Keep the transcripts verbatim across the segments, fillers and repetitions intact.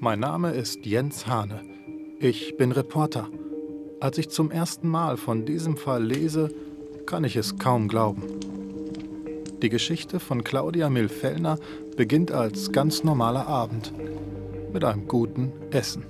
Mein Name ist Jens Hane. Ich bin Reporter. Als ich zum ersten Mal von diesem Fall lese, kann ich es kaum glauben. Die Geschichte von Claudia Mills-Fellner beginnt als ganz normaler Abend mit einem guten Essen.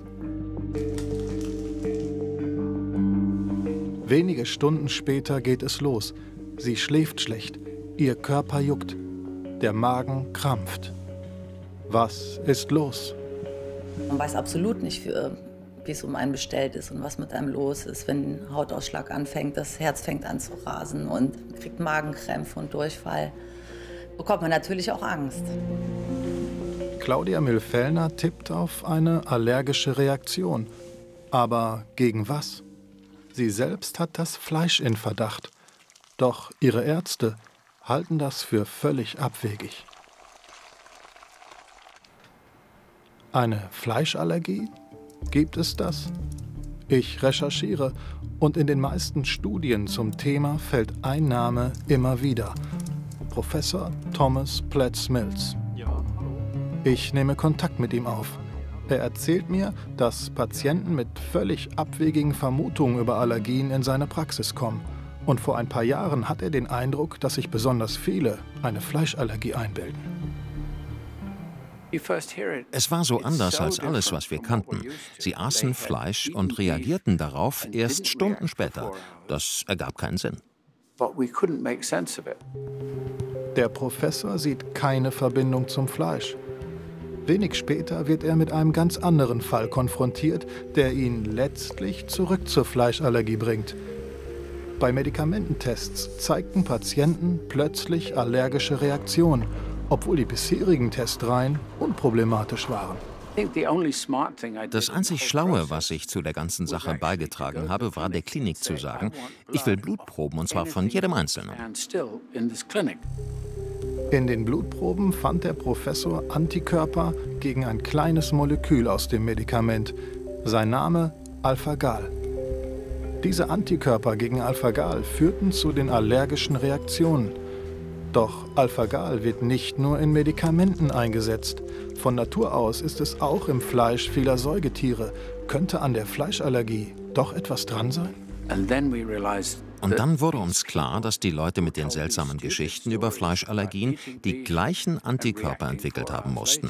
Wenige Stunden später geht es los. Sie schläft schlecht, ihr Körper juckt, der Magen krampft. Was ist los? Man weiß absolut nicht, wie es um einen bestellt ist und was mit einem los ist, wenn ein Hautausschlag anfängt, das Herz fängt an zu rasen und man kriegt Magenkrämpfe und Durchfall. Bekommt man natürlich auch Angst. Claudia Mills-Fellner tippt auf eine allergische Reaktion. Aber gegen was? Sie selbst hat das Fleisch in Verdacht. Doch ihre Ärzte halten das für völlig abwegig. Eine Fleischallergie? Gibt es das? Ich recherchiere und in den meisten Studien zum Thema fällt ein Name immer wieder. Professor Thomas Platts-Mills. Ich nehme Kontakt mit ihm auf. Er erzählt mir, dass Patienten mit völlig abwegigen Vermutungen über Allergien in seine Praxis kommen. Und vor ein paar Jahren hat er den Eindruck, dass sich besonders viele eine Fleischallergie einbilden. Es war so anders als alles, was wir kannten. Sie aßen Fleisch und reagierten darauf erst Stunden später. Das ergab keinen Sinn. Der Professor sieht keine Verbindung zum Fleisch. Wenig später wird er mit einem ganz anderen Fall konfrontiert, der ihn letztlich zurück zur Fleischallergie bringt. Bei Medikamententests zeigten Patienten plötzlich allergische Reaktionen, obwohl die bisherigen Testreihen unproblematisch waren. Das einzig Schlaue, was ich zu der ganzen Sache beigetragen habe, war der Klinik zu sagen, ich will Blutproben, und zwar von jedem Einzelnen. In den Blutproben fand der Professor Antikörper gegen ein kleines Molekül aus dem Medikament. Sein Name Alpha-Gal. Diese Antikörper gegen Alpha-Gal führten zu den allergischen Reaktionen. Doch Alpha-Gal wird nicht nur in Medikamenten eingesetzt. Von Natur aus ist es auch im Fleisch vieler Säugetiere. Könnte an der Fleischallergie doch etwas dran sein? Und dann wurde uns klar, dass die Leute mit den seltsamen Geschichten über Fleischallergien die gleichen Antikörper entwickelt haben mussten.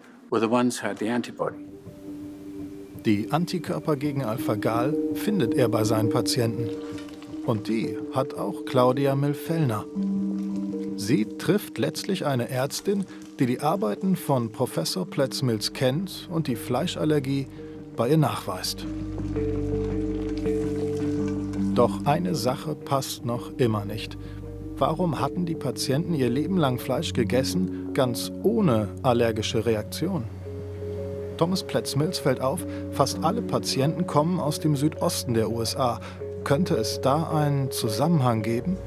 Die Antikörper gegen Alpha-Gal findet er bei seinen Patienten. Und die hat auch Claudia Mills-Fellner. Sie trifft letztlich eine Ärztin, die die Arbeiten von Professor Platts-Mills kennt und die Fleischallergie bei ihr nachweist. Doch eine Sache passt noch immer nicht. Warum hatten die Patienten ihr Leben lang Fleisch gegessen, ganz ohne allergische Reaktion? Thomas Platts-Mills fällt auf, fast alle Patienten kommen aus dem Südosten der U S A. Könnte es da einen Zusammenhang geben?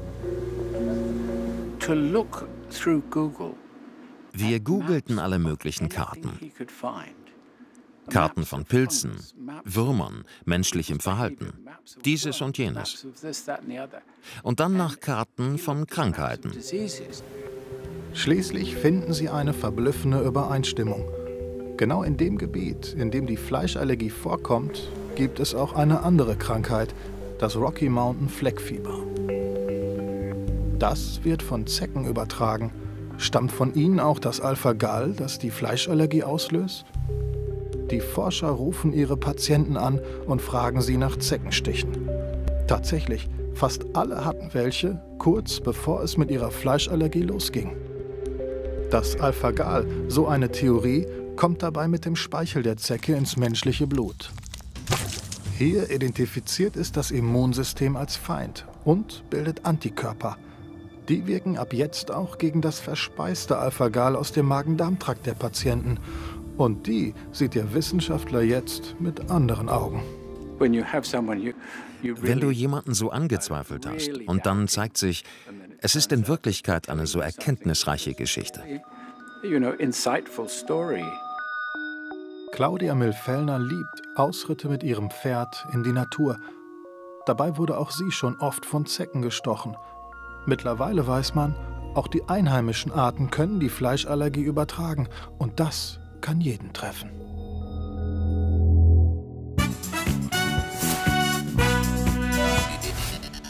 Wir googelten alle möglichen Karten. Karten von Pilzen, Würmern, menschlichem Verhalten, dieses und jenes. Und dann nach Karten von Krankheiten. Schließlich finden sie eine verblüffende Übereinstimmung. Genau in dem Gebiet, in dem die Fleischallergie vorkommt, gibt es auch eine andere Krankheit, das Rocky Mountain Fleckfieber. Das wird von Zecken übertragen. Stammt von ihnen auch das Alpha-Gal, das die Fleischallergie auslöst? Die Forscher rufen ihre Patienten an und fragen sie nach Zeckenstichen. Tatsächlich, fast alle hatten welche, kurz bevor es mit ihrer Fleischallergie losging. Das Alpha-Gal, so eine Theorie, kommt dabei mit dem Speichel der Zecke ins menschliche Blut. Hier identifiziert es das Immunsystem als Feind und bildet Antikörper. Die wirken ab jetzt auch gegen das verspeiste Alpha-Gal aus dem Magen-Darm-Trakt der Patienten. Und die sieht der Wissenschaftler jetzt mit anderen Augen. Wenn du jemanden so angezweifelt hast und dann zeigt sich, es ist in Wirklichkeit eine so erkenntnisreiche Geschichte. Claudia Mills-Fellner liebt Ausritte mit ihrem Pferd in die Natur. Dabei wurde auch sie schon oft von Zecken gestochen. Mittlerweile weiß man, auch die einheimischen Arten können die Fleischallergie übertragen. Und das kann jeden treffen.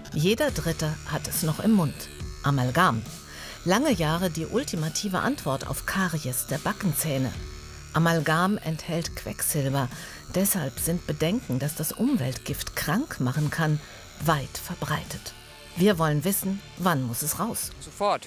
Jeder Dritte hat es noch im Mund. Amalgam. Lange Jahre die ultimative Antwort auf Karies der Backenzähne. Amalgam enthält Quecksilber. Deshalb sind Bedenken, dass das Umweltgift krank machen kann, weit verbreitet. Wir wollen wissen, wann muss es raus? Sofort.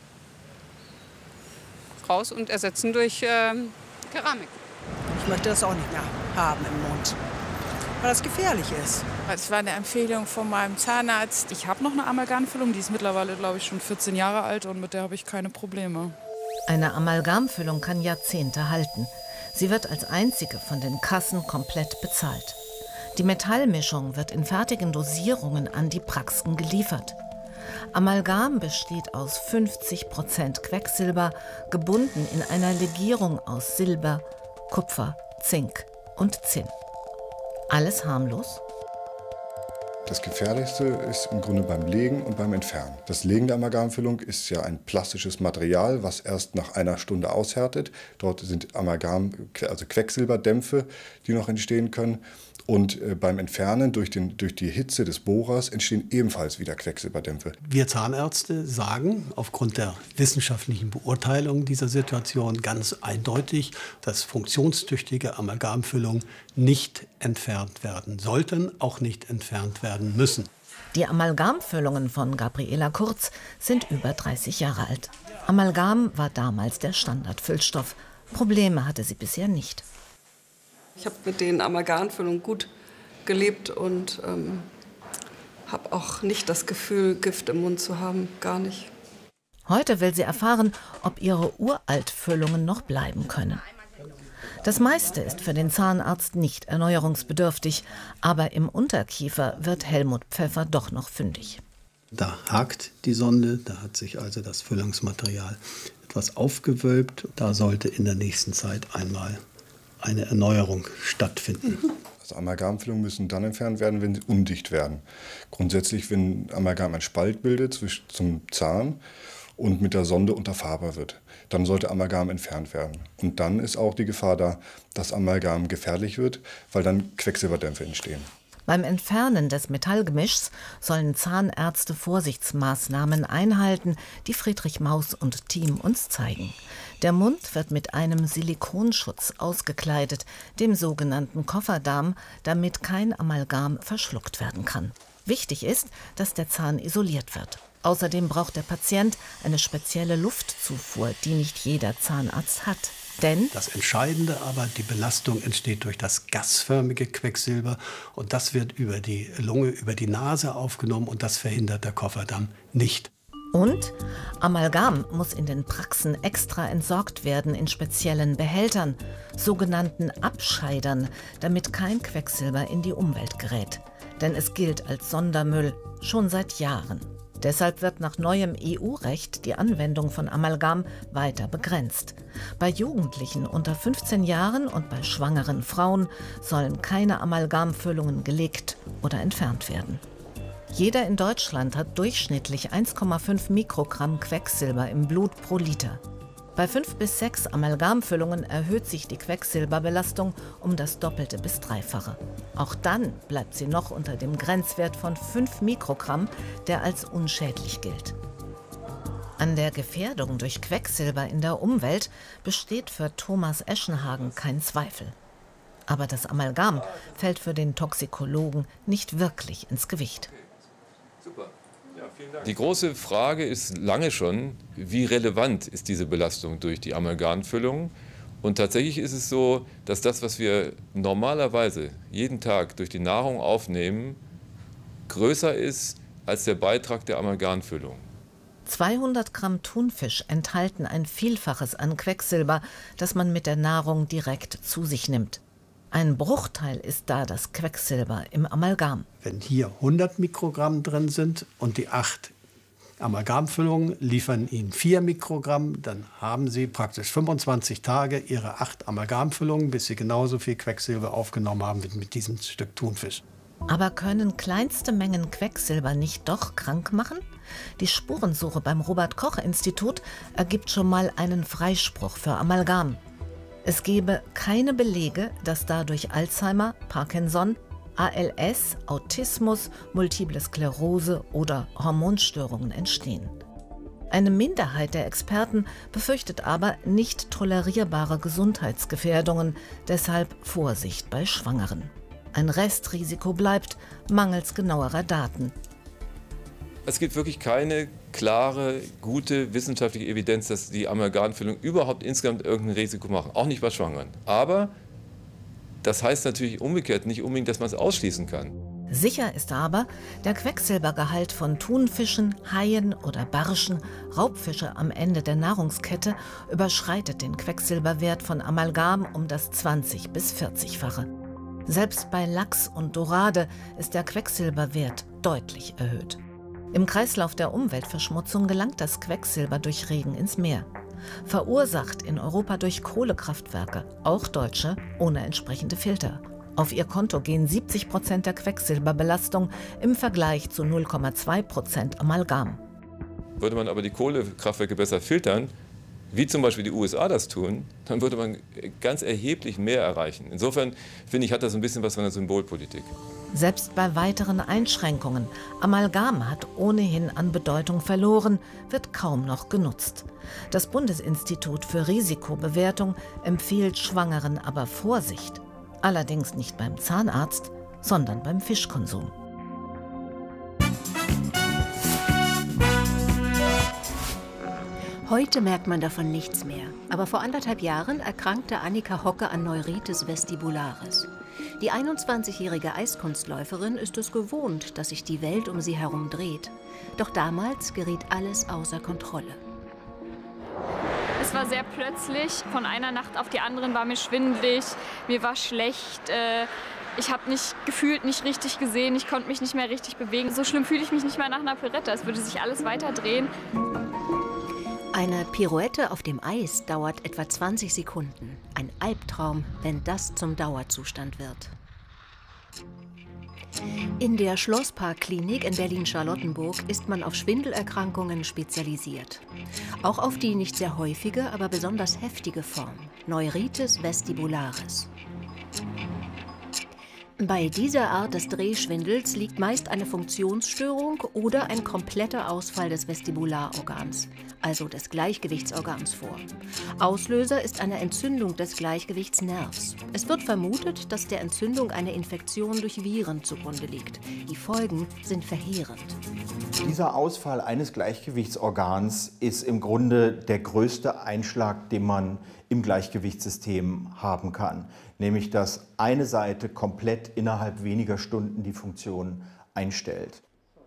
Raus und ersetzen durch äh, Keramik. Ich möchte das auch nicht mehr haben im Mund, weil das gefährlich ist. Es war eine Empfehlung von meinem Zahnarzt. Ich habe noch eine Amalgamfüllung, die ist mittlerweile, glaube ich, schon vierzehn Jahre alt und mit der habe ich keine Probleme. Eine Amalgamfüllung kann Jahrzehnte halten. Sie wird als einzige von den Kassen komplett bezahlt. Die Metallmischung wird in fertigen Dosierungen an die Praxen geliefert. Amalgam besteht aus fünfzig Prozent Quecksilber, gebunden in einer Legierung aus Silber, Kupfer, Zink und Zinn. Alles harmlos? Das Gefährlichste ist im Grunde beim Legen und beim Entfernen. Das Legen der Amalgamfüllung ist ja ein plastisches Material, was erst nach einer Stunde aushärtet. Dort sind Amalgam, also Quecksilberdämpfe, die noch entstehen können. Und äh, beim Entfernen durch, den, durch die Hitze des Bohrers entstehen ebenfalls wieder Quecksilberdämpfe. Wir Zahnärzte sagen aufgrund der wissenschaftlichen Beurteilung dieser Situation ganz eindeutig, dass funktionstüchtige Amalgamfüllungen nicht entfernt werden sollten, auch nicht entfernt werden müssen. Die Amalgamfüllungen von Gabriela Kurz sind über dreißig Jahre alt. Amalgam war damals der Standardfüllstoff. Probleme hatte sie bisher nicht. Ich habe mit den Amalgamfüllungen gut gelebt und ähm, habe auch nicht das Gefühl, Gift im Mund zu haben, gar nicht. Heute will sie erfahren, ob ihre Uraltfüllungen noch bleiben können. Das meiste ist für den Zahnarzt nicht erneuerungsbedürftig, aber im Unterkiefer wird Helmut Pfeffer doch noch fündig. Da hakt die Sonde, da hat sich also das Füllungsmaterial etwas aufgewölbt. Da sollte in der nächsten Zeit einmal eine Erneuerung stattfinden. Also Amalgamfüllungen müssen dann entfernt werden, wenn sie undicht werden. Grundsätzlich, wenn Amalgam einen Spalt bildet zwischen zum Zahn und mit der Sonde unterfahrbar wird, dann sollte Amalgam entfernt werden. Und dann ist auch die Gefahr da, dass Amalgam gefährlich wird, weil dann Quecksilberdämpfe entstehen. Beim Entfernen des Metallgemischs sollen Zahnärzte Vorsichtsmaßnahmen einhalten, die Friedrich Maus und Team uns zeigen. Der Mund wird mit einem Silikonschutz ausgekleidet, dem sogenannten Kofferdamm, damit kein Amalgam verschluckt werden kann. Wichtig ist, dass der Zahn isoliert wird. Außerdem braucht der Patient eine spezielle Luftzufuhr, die nicht jeder Zahnarzt hat. Denn das Entscheidende aber, die Belastung entsteht durch das gasförmige Quecksilber und das wird über die Lunge, über die Nase aufgenommen und das verhindert der Kofferdamm nicht. Und Amalgam muss in den Praxen extra entsorgt werden in speziellen Behältern, sogenannten Abscheidern, damit kein Quecksilber in die Umwelt gerät. Denn es gilt als Sondermüll schon seit Jahren. Deshalb wird nach neuem E U-Recht die Anwendung von Amalgam weiter begrenzt. Bei Jugendlichen unter fünfzehn Jahren und bei schwangeren Frauen sollen keine Amalgamfüllungen gelegt oder entfernt werden. Jeder in Deutschland hat durchschnittlich eins Komma fünf Mikrogramm Quecksilber im Blut pro Liter. Bei fünf bis sechs Amalgamfüllungen erhöht sich die Quecksilberbelastung um das Doppelte bis Dreifache. Auch dann bleibt sie noch unter dem Grenzwert von fünf Mikrogramm, der als unschädlich gilt. An der Gefährdung durch Quecksilber in der Umwelt besteht für Thomas Eschenhagen kein Zweifel. Aber das Amalgam fällt für den Toxikologen nicht wirklich ins Gewicht. Die große Frage ist lange schon, wie relevant ist diese Belastung durch die Amalgamfüllung? Und tatsächlich ist es so, dass das, was wir normalerweise jeden Tag durch die Nahrung aufnehmen, größer ist als der Beitrag der Amalgamfüllung. zweihundert Gramm Thunfisch enthalten ein Vielfaches an Quecksilber, das man mit der Nahrung direkt zu sich nimmt. Ein Bruchteil ist da das Quecksilber im Amalgam. Wenn hier hundert Mikrogramm drin sind und die acht Amalgamfüllungen liefern Ihnen vier Mikrogramm, dann haben Sie praktisch fünfundzwanzig Tage Ihre acht Amalgamfüllungen, bis Sie genauso viel Quecksilber aufgenommen haben wie mit diesem Stück Thunfisch. Aber können kleinste Mengen Quecksilber nicht doch krank machen? Die Spurensuche beim Robert-Koch-Institut ergibt schon mal einen Freispruch für Amalgam. Es gebe keine Belege, dass dadurch Alzheimer, Parkinson, A L S, Autismus, Multiple Sklerose oder Hormonstörungen entstehen. Eine Minderheit der Experten befürchtet aber nicht tolerierbare Gesundheitsgefährdungen, deshalb Vorsicht bei Schwangeren. Ein Restrisiko bleibt mangels genauerer Daten. Es gibt wirklich keine klare, gute wissenschaftliche Evidenz, dass die Amalgamfüllung überhaupt insgesamt irgendein Risiko machen, auch nicht bei Schwangeren. Aber das heißt natürlich umgekehrt nicht unbedingt, dass man es ausschließen kann. Sicher ist aber, der Quecksilbergehalt von Thunfischen, Haien oder Barschen, Raubfische am Ende der Nahrungskette, überschreitet den Quecksilberwert von Amalgam um das zwanzig- bis vierzigfache. Selbst bei Lachs und Dorade ist der Quecksilberwert deutlich erhöht. Im Kreislauf der Umweltverschmutzung gelangt das Quecksilber durch Regen ins Meer. Verursacht in Europa durch Kohlekraftwerke, auch deutsche, ohne entsprechende Filter. Auf ihr Konto gehen siebzig Prozent der Quecksilberbelastung im Vergleich zu null Komma zwei Prozent Amalgam. Würde man aber die Kohlekraftwerke besser filtern, wie zum Beispiel die U S A das tun, dann würde man ganz erheblich mehr erreichen. Insofern finde ich, hat das ein bisschen was von der Symbolpolitik. Selbst bei weiteren Einschränkungen, Amalgam hat ohnehin an Bedeutung verloren, wird kaum noch genutzt. Das Bundesinstitut für Risikobewertung empfiehlt Schwangeren aber Vorsicht. Allerdings nicht beim Zahnarzt, sondern beim Fischkonsum. Heute merkt man davon nichts mehr. Aber vor anderthalb Jahren erkrankte Annika Hocke an Neuritis vestibularis. Die einundzwanzigjährige Eiskunstläuferin ist es gewohnt, dass sich die Welt um sie herum dreht. Doch damals geriet alles außer Kontrolle. Es war sehr plötzlich. Von einer Nacht auf die andere war mir schwindelig, mir war schlecht. Ich habe nicht gefühlt, nicht richtig gesehen, ich konnte mich nicht mehr richtig bewegen. So schlimm fühle ich mich nicht mehr nach einer Pirouette. Es würde sich alles weiter drehen. Eine Pirouette auf dem Eis dauert etwa zwanzig Sekunden. Ein Albtraum, wenn das zum Dauerzustand wird. In der Schlosspark-Klinik in Berlin-Charlottenburg ist man auf Schwindelerkrankungen spezialisiert. Auch auf die nicht sehr häufige, aber besonders heftige Form, Neuritis vestibularis. Bei dieser Art des Drehschwindels liegt meist eine Funktionsstörung oder ein kompletter Ausfall des Vestibularorgans, also des Gleichgewichtsorgans, vor. Auslöser ist eine Entzündung des Gleichgewichtsnervs. Es wird vermutet, dass der Entzündung eine Infektion durch Viren zugrunde liegt. Die Folgen sind verheerend. Dieser Ausfall eines Gleichgewichtsorgans ist im Grunde der größte Einschlag, den man im Gleichgewichtssystem haben kann. Nämlich, dass eine Seite komplett innerhalb weniger Stunden die Funktion einstellt.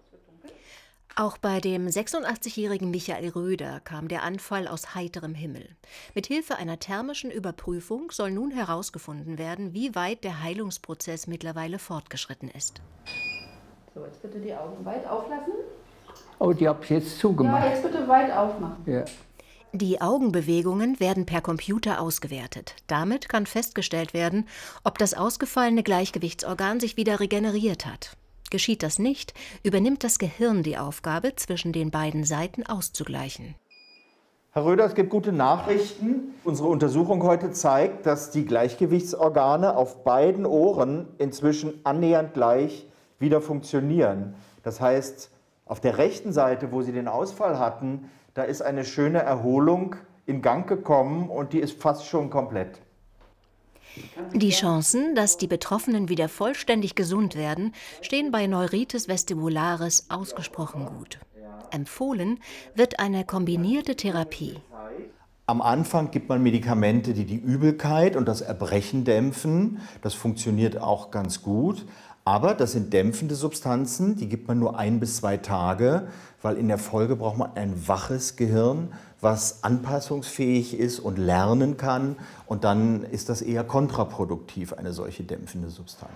Auch bei dem sechsundachtzigjährigen Michael Röder kam der Anfall aus heiterem Himmel. Mit Hilfe einer thermischen Überprüfung soll nun herausgefunden werden, wie weit der Heilungsprozess mittlerweile fortgeschritten ist. So, jetzt bitte die Augen weit auflassen. Oh, die habe ich jetzt zugemacht. Ja, jetzt bitte weit aufmachen. Ja. Die Augenbewegungen werden per Computer ausgewertet. Damit kann festgestellt werden, ob das ausgefallene Gleichgewichtsorgan sich wieder regeneriert hat. Geschieht das nicht, übernimmt das Gehirn die Aufgabe, zwischen den beiden Seiten auszugleichen. Herr Röder, es gibt gute Nachrichten. Unsere Untersuchung heute zeigt, dass die Gleichgewichtsorgane auf beiden Ohren inzwischen annähernd gleich wieder funktionieren. Das heißt, auf der rechten Seite, wo Sie den Ausfall hatten, da ist eine schöne Erholung in Gang gekommen und die ist fast schon komplett. Die Chancen, dass die Betroffenen wieder vollständig gesund werden, stehen bei Neuritis vestibularis ausgesprochen gut. Empfohlen wird eine kombinierte Therapie. Am Anfang gibt man Medikamente, die die Übelkeit und das Erbrechen dämpfen. Das funktioniert auch ganz gut. Aber das sind dämpfende Substanzen, die gibt man nur ein bis zwei Tage, weil in der Folge braucht man ein waches Gehirn, was anpassungsfähig ist und lernen kann. Und dann ist das eher kontraproduktiv, eine solche dämpfende Substanz.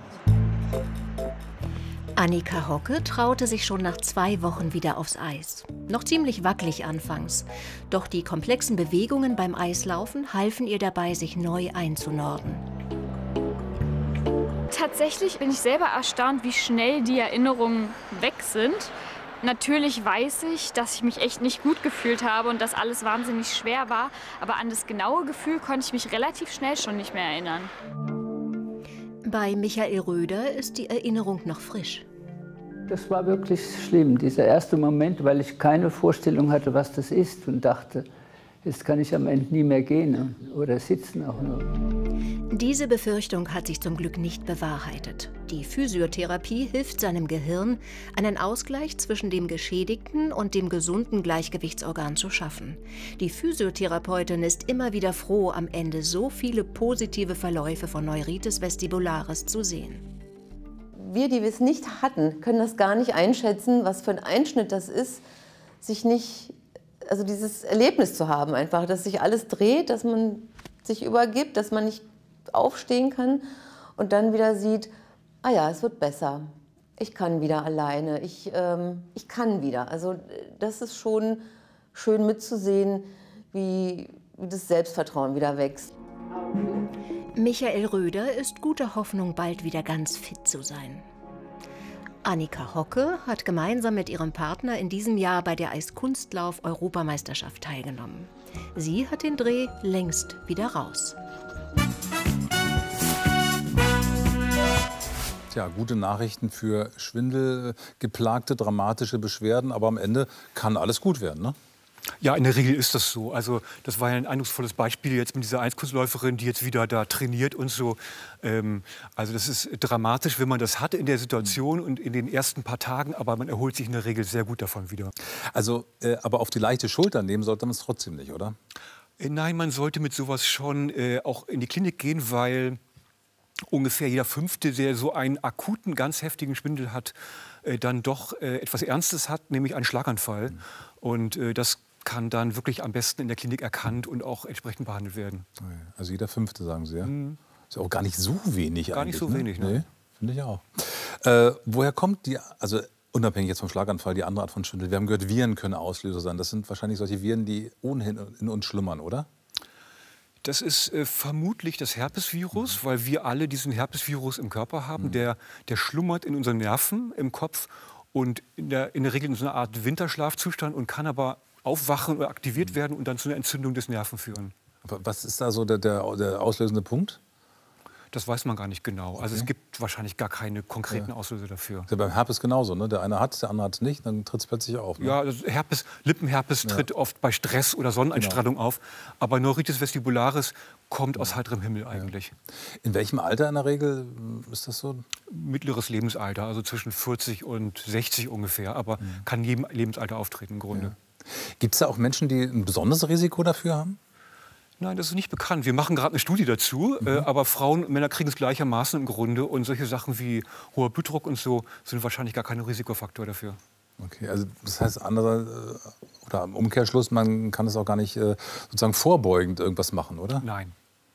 Annika Hocke traute sich schon nach zwei Wochen wieder aufs Eis. Noch ziemlich wackelig anfangs. Doch die komplexen Bewegungen beim Eislaufen halfen ihr dabei, sich neu einzunorden. Tatsächlich bin ich selber erstaunt, wie schnell die Erinnerungen weg sind. Natürlich weiß ich, dass ich mich echt nicht gut gefühlt habe und dass alles wahnsinnig schwer war. Aber an das genaue Gefühl konnte ich mich relativ schnell schon nicht mehr erinnern. Bei Michael Röder ist die Erinnerung noch frisch. Das war wirklich schlimm, dieser erste Moment, weil ich keine Vorstellung hatte, was das ist und dachte, jetzt kann ich am Ende nie mehr gehen oder sitzen auch nur. Diese Befürchtung hat sich zum Glück nicht bewahrheitet. Die Physiotherapie hilft seinem Gehirn, einen Ausgleich zwischen dem geschädigten und dem gesunden Gleichgewichtsorgan zu schaffen. Die Physiotherapeutin ist immer wieder froh, am Ende so viele positive Verläufe von Neuritis vestibularis zu sehen. Wir, die wir es nicht hatten, können das gar nicht einschätzen, was für ein Einschnitt das ist, sich nicht, also dieses Erlebnis zu haben einfach, dass sich alles dreht, dass man sich übergibt, dass man nicht aufstehen kann und dann wieder sieht, ah ja, es wird besser, ich kann wieder alleine, ich, ähm, ich kann wieder. Also das ist schon schön mitzusehen, wie, wie das Selbstvertrauen wieder wächst. Michael Röder ist guter Hoffnung, bald wieder ganz fit zu sein. Annika Hocke hat gemeinsam mit ihrem Partner in diesem Jahr bei der Eiskunstlauf-Europameisterschaft teilgenommen. Sie hat den Dreh längst wieder raus. Tja, gute Nachrichten für schwindelgeplagte, dramatische Beschwerden, aber am Ende kann alles gut werden, ne? Ja, in der Regel ist das so. Also das war ja ein eindrucksvolles Beispiel jetzt mit dieser Eiskunstläuferin, die jetzt wieder da trainiert und so. Ähm, also das ist dramatisch, wenn man das hatte in der Situation und in den ersten paar Tagen, aber man erholt sich in der Regel sehr gut davon wieder. Also, äh, aber auf die leichte Schulter nehmen sollte man es trotzdem nicht, oder? Äh, nein, man sollte mit sowas schon äh, auch in die Klinik gehen, weil ungefähr jeder Fünfte, der so einen akuten, ganz heftigen Schwindel hat, äh, dann doch äh, etwas Ernstes hat, nämlich einen Schlaganfall. Mhm. Und äh, das kann dann wirklich am besten in der Klinik erkannt und auch entsprechend behandelt werden. Also jeder Fünfte, sagen Sie, ja? Mhm. Ist ja auch gar nicht so wenig Gar nicht so ne? wenig, ne? Nee, finde ich auch. Äh, woher kommt die, also unabhängig jetzt vom Schlaganfall, die andere Art von Schwindel? Wir haben gehört, Viren können Auslöser sein. Das sind wahrscheinlich solche Viren, die ohnehin in uns schlummern, oder? Das ist äh, vermutlich das Herpesvirus, mhm. weil wir alle diesen Herpesvirus im Körper haben. Mhm. Der, der schlummert in unseren Nerven im Kopf und in der, in der Regel in so einer Art Winterschlafzustand und kann aber aufwachen oder aktiviert werden und dann zu einer Entzündung des Nerven führen. Was ist da so der, der, der auslösende Punkt? Das weiß man gar nicht genau. Also okay. Es gibt wahrscheinlich gar keine konkreten ja. Auslöser dafür. Ist ja beim Herpes genauso, ne? Der eine hat es, der andere hat es nicht, dann tritt es plötzlich auf. Ne? Ja, also Herpes, Lippenherpes ja. tritt oft bei Stress oder Sonneneinstrahlung genau. auf. Aber Neuritis vestibularis kommt ja. aus heiterem Himmel eigentlich. Ja. In welchem Alter in der Regel ist das so? Mittleres Lebensalter, also zwischen vierzig und sechzig ungefähr. Aber mhm. kann in jedem Lebensalter auftreten im Grunde. Ja. Gibt es da auch Menschen, die ein besonderes Risiko dafür haben? Nein, das ist nicht bekannt. Wir machen gerade eine Studie dazu, mhm. äh, aber Frauen und Männer kriegen es gleichermaßen im Grunde. Und solche Sachen wie hoher Blutdruck und so sind wahrscheinlich gar kein Risikofaktor dafür. Okay, also das heißt, andere, oder im Umkehrschluss, man kann es auch gar nicht äh, sozusagen vorbeugend irgendwas machen, oder? Nein.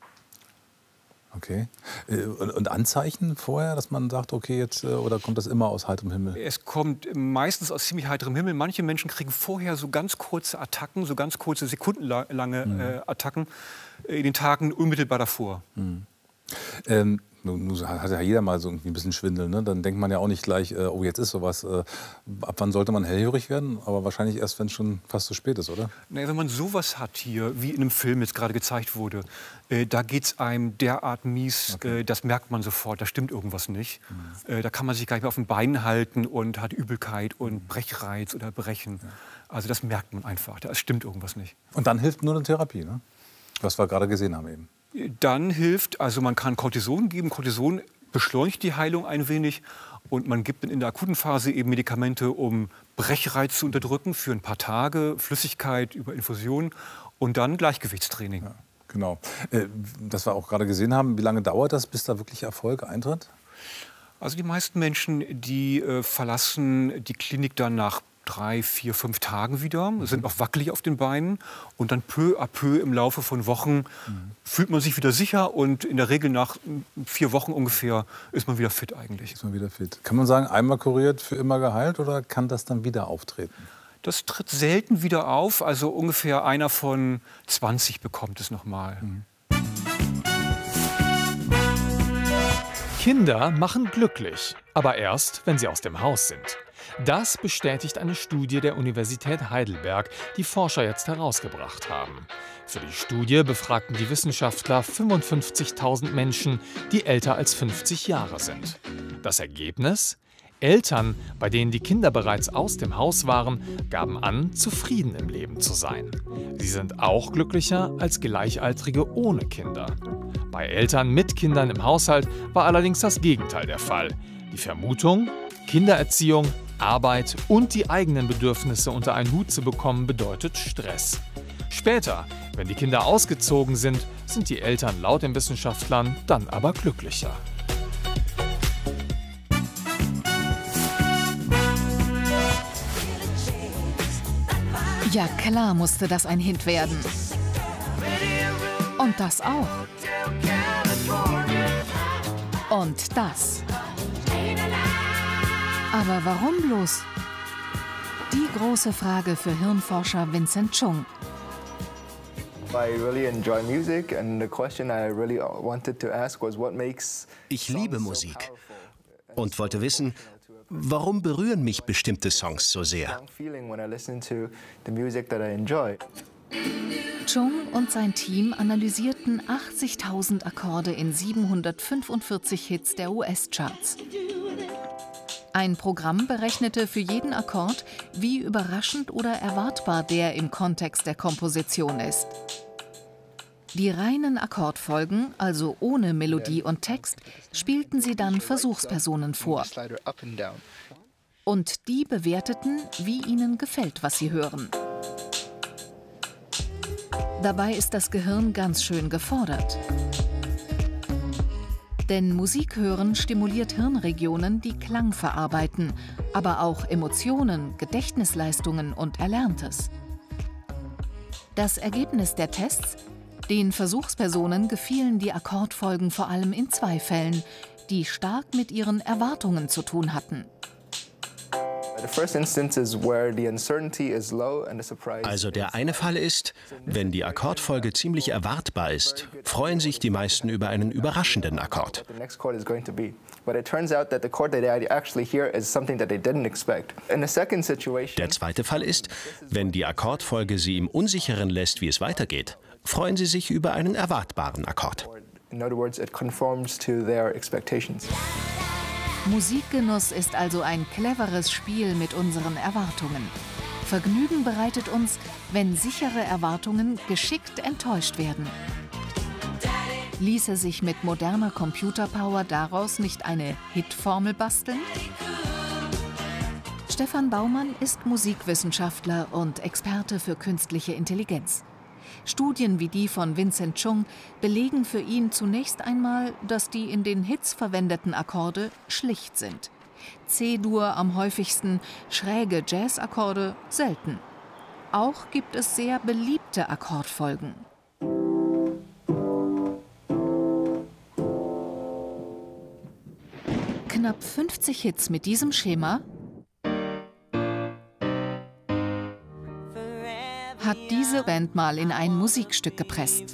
Okay. Und, und Anzeichen vorher, dass man sagt, okay, jetzt, oder kommt das immer aus heiterem Himmel? Es kommt meistens aus ziemlich heiterem Himmel. Manche Menschen kriegen vorher so ganz kurze Attacken, so ganz kurze, sekundenlange mhm. äh, Attacken in den Tagen unmittelbar davor. Mhm. Ähm, nun, nun hat ja jeder mal so irgendwie ein bisschen Schwindel, ne? Dann denkt man ja auch nicht gleich, äh, oh, jetzt ist sowas. Äh, ab wann sollte man hellhörig werden? Aber wahrscheinlich erst, wenn es schon fast zu spät ist, oder? Naja, wenn man sowas hat hier, wie in einem Film jetzt gerade gezeigt wurde, äh, da geht es einem derart mies, okay. äh, das merkt man sofort, da stimmt irgendwas nicht. Mhm. Äh, da kann man sich gar nicht mehr auf den Beinen halten und hat Übelkeit und Brechreiz oder Brechen. Ja. Also das merkt man einfach, da stimmt irgendwas nicht. Und dann hilft nur eine Therapie, ne? Was wir gerade gesehen haben eben. Dann hilft, also man kann Cortison geben. Cortison beschleunigt die Heilung ein wenig. Und man gibt in der akuten Phase eben Medikamente, um Brechreiz zu unterdrücken für ein paar Tage, Flüssigkeit über Infusion und dann Gleichgewichtstraining. Ja, genau. Äh, das wir auch gerade gesehen haben, wie lange dauert das, bis da wirklich Erfolg eintritt? Also die meisten Menschen, die äh, verlassen die Klinik dann nach drei, vier, fünf Tagen wieder, mhm. sind auch wackelig auf den Beinen und dann peu à peu im Laufe von Wochen mhm. fühlt man sich wieder sicher und in der Regel nach vier Wochen ungefähr ist man wieder fit eigentlich. Ist man wieder fit. Kann man sagen, einmal kuriert, für immer geheilt oder kann das dann wieder auftreten? Das tritt selten wieder auf, also ungefähr einer von zwanzig bekommt es nochmal. Mhm. Kinder machen glücklich, aber erst, wenn sie aus dem Haus sind. Das bestätigt eine Studie der Universität Heidelberg, die Forscher jetzt herausgebracht haben. Für die Studie befragten die Wissenschaftler fünfundfünfzigtausend Menschen, die älter als fünfzig Jahre sind. Das Ergebnis? Eltern, bei denen die Kinder bereits aus dem Haus waren, gaben an, zufrieden im Leben zu sein. Sie sind auch glücklicher als Gleichaltrige ohne Kinder. Bei Eltern mit Kindern im Haushalt war allerdings das Gegenteil der Fall. Die Vermutung, Kindererziehung, Arbeit und die eigenen Bedürfnisse unter einen Hut zu bekommen, bedeutet Stress. Später, wenn die Kinder ausgezogen sind, sind die Eltern laut den Wissenschaftlern dann aber glücklicher. Ja, klar musste das ein Hit werden. Und das auch. Und das. Aber warum bloß? Die große Frage für Hirnforscher Vincent Chung. Ich liebe Musik und wollte wissen, warum berühren mich bestimmte Songs so sehr? Chung und sein Team analysierten achtzigtausend Akkorde in siebenhundertfünfundvierzig Hits der U S-Charts. Ein Programm berechnete für jeden Akkord, wie überraschend oder erwartbar der im Kontext der Komposition ist. Die reinen Akkordfolgen, also ohne Melodie und Text, spielten sie dann Versuchspersonen vor. Und die bewerteten, wie ihnen gefällt, was sie hören. Dabei ist das Gehirn ganz schön gefordert. Denn Musik hören stimuliert Hirnregionen, die Klang verarbeiten, aber auch Emotionen, Gedächtnisleistungen und Erlerntes. Das Ergebnis der Tests: Den Versuchspersonen gefielen die Akkordfolgen vor allem in zwei Fällen, die stark mit ihren Erwartungen zu tun hatten. Also der eine Fall ist, wenn die Akkordfolge ziemlich erwartbar ist, freuen sich die meisten über einen überraschenden Akkord. Der zweite Fall ist, wenn die Akkordfolge sie im Unsicheren lässt, wie es weitergeht, freuen sie sich über einen erwartbaren Akkord. Musikgenuss ist also ein cleveres Spiel mit unseren Erwartungen. Vergnügen bereitet uns, wenn sichere Erwartungen geschickt enttäuscht werden. Ließe sich mit moderner Computerpower daraus nicht eine Hitformel basteln? Stefan Baumann ist Musikwissenschaftler und Experte für künstliche Intelligenz. Studien wie die von Vincent Chung belegen für ihn zunächst einmal, dass die in den Hits verwendeten Akkorde schlicht sind. C-Dur am häufigsten, schräge Jazzakkorde selten. Auch gibt es sehr beliebte Akkordfolgen. Knapp fünfzig Hits mit diesem Schema hat diese Band mal in ein Musikstück gepresst.